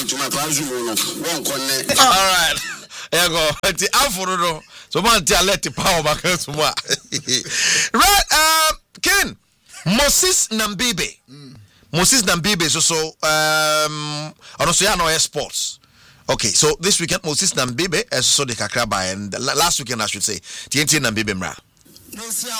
tuma pazu no won konne. All right. Ego ti aforo no. So man ti alert power back so mo. Right, Ken. Moses Nambibe. Moses Nambibe so ono so ya no sports. Okay, so this weekend Moses Nambibe so the Kakra by and last weekend I should say TNT Nambibe mra.